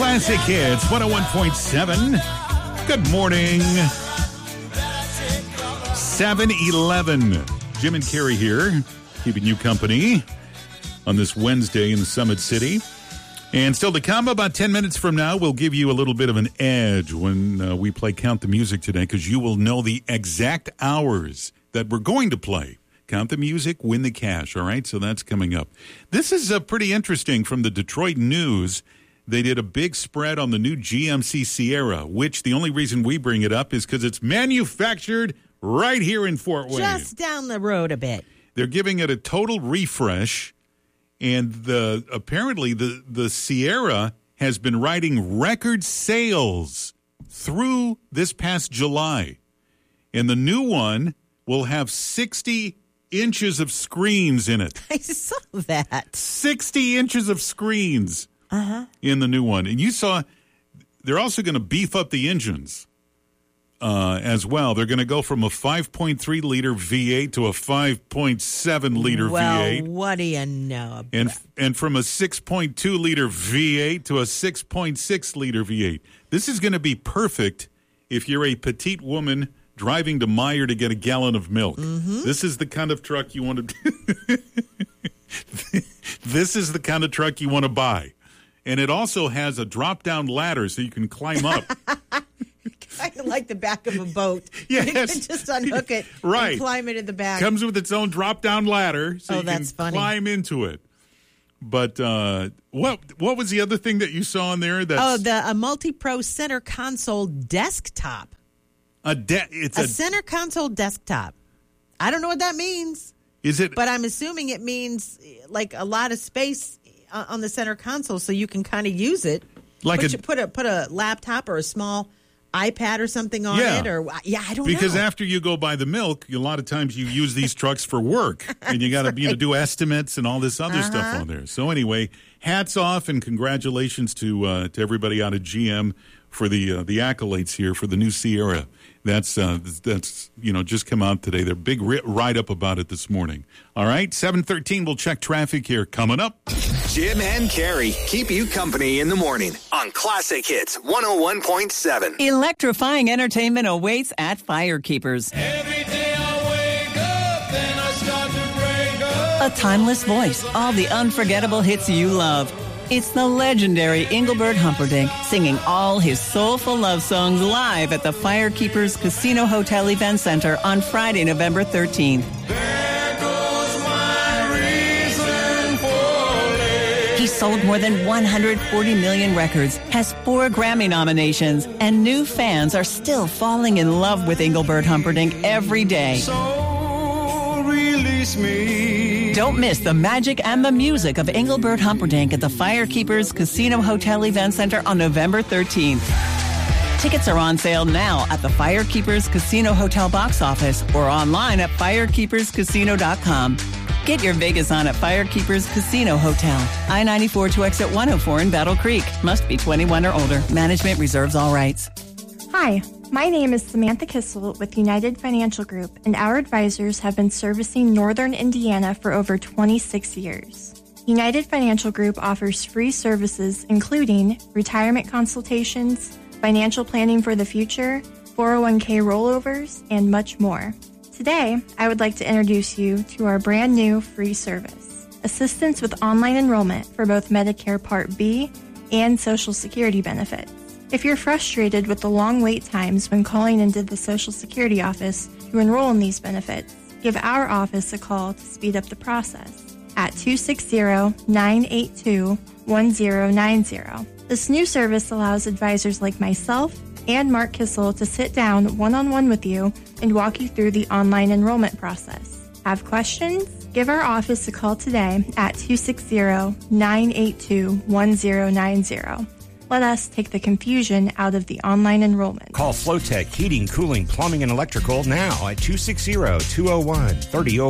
Classic Hits, 101.7. Good morning. 7-11. Jim and Carrie here, keeping you company on this Wednesday in the Summit City. And still to come, about 10 minutes from now, we'll give you a little bit of an edge when we play Count the Music today, because you will know the exact hours that we're going to play. Count the Music, win the cash, all right? So that's coming up. This is pretty interesting from the Detroit News. They did a big spread on the new GMC Sierra, which the only reason we bring it up is because it's manufactured right here in Fort Wayne. Just down the road a bit. They're giving it a total refresh, and apparently the Sierra has been writing record sales through this past July. And the new one will have 60 inches of screens in it. I saw that. 60 inches of screens in the new one. And you saw they're also going to beef up the engines as well. They're going to go from a 5.3-liter V8 to a 5.7-liter V8. Well, what do you know? And from a 6.2-liter V8 to a 6.6-liter V8. This is going to be perfect if you're a petite woman driving to Meijer to get a gallon of milk. Mm-hmm. This is the kind of truck you want to This is the kind of truck you want to buy. And it also has a drop-down ladder so you can climb up. Kind of like the back of a boat. Yes. You can just unhook it and climb it in the back. Comes with its own drop-down ladder so you can climb into it. But what was the other thing that you saw in there? A multi-pro center console desktop. It's a center console desktop. I don't know what that means. Is it? But I'm assuming it means like a lot of space on the center console, so you can kind of use it. Like put a laptop or a small iPad or something on it, or I don't know. Because after you go buy the milk, a lot of times you use these trucks for work, and you got to do estimates and all this other stuff on there. So anyway, hats off and congratulations to everybody out of GM for the accolades here for the new Sierra. That's just come out today. They're big write-up about it this morning. All right, 7:13, we'll check traffic here. Coming up. Jim and Carrie keep you company in the morning on Classic Hits 101.7. Electrifying entertainment awaits at Firekeepers. Every day I wake up, then I start to break up. A timeless voice, all the unforgettable hits you love. It's the legendary Engelbert Humperdinck singing all his soulful love songs live at the Firekeepers Casino Hotel Event Center on Friday, November 13th. There goes my reason for living. He sold more than 140 million records, has 4 Grammy nominations, and new fans are still falling in love with Engelbert Humperdinck every day. So release me. Don't miss the magic and the music of Engelbert Humperdinck at the Firekeepers Casino Hotel Event Center on November 13th. Tickets are on sale now at the Firekeepers Casino Hotel box office or online at firekeeperscasino.com. Get your Vegas on at Firekeepers Casino Hotel. I-94 to exit 104 in Battle Creek. Must be 21 or older. Management reserves all rights. Hi. My name is Samantha Kissel with United Financial Group, and our advisors have been servicing Northern Indiana for over 26 years. United Financial Group offers free services including retirement consultations, financial planning for the future, 401k rollovers, and much more. Today, I would like to introduce you to our brand new free service, assistance with online enrollment for both Medicare Part B and Social Security benefits. If you're frustrated with the long wait times when calling into the Social Security office to enroll in these benefits, give our office a call to speed up the process at 260-982-1090. This new service allows advisors like myself and Mark Kissel to sit down one-on-one with you and walk you through the online enrollment process. Have questions? Give our office a call today at 260-982-1090. Let us take the confusion out of the online enrollment. Call Flowtech Heating, Cooling, Plumbing, and Electrical now at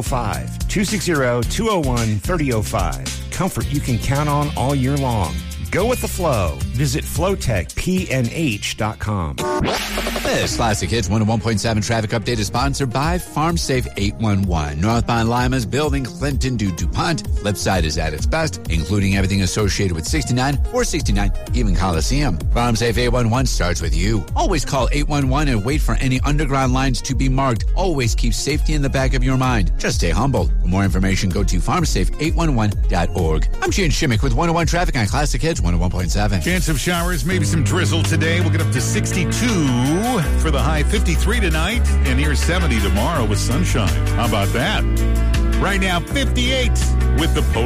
260-201-3005. 260-201-3005. Comfort you can count on all year long. Go with the flow. Visit flowtechpnh.com. This Classic Hits 101.7 traffic update is sponsored by FarmSafe 811. Northbound Lima's building Clinton to DuPont. Flip side is at its best, including everything associated with 69, 469, even Coliseum. FarmSafe 811 starts with you. Always call 811 and wait for any underground lines to be marked. Always keep safety in the back of your mind. Just stay humble. For more information, go to farmsafe811.org. I'm Gene Shimmick with 101 traffic on Classic Hits 101.7. Chance of showers, maybe some drizzle today. We'll get up to 62 for the high, 53 tonight, and near 70 tomorrow with sunshine. How about that? Right now, 58 with the polar.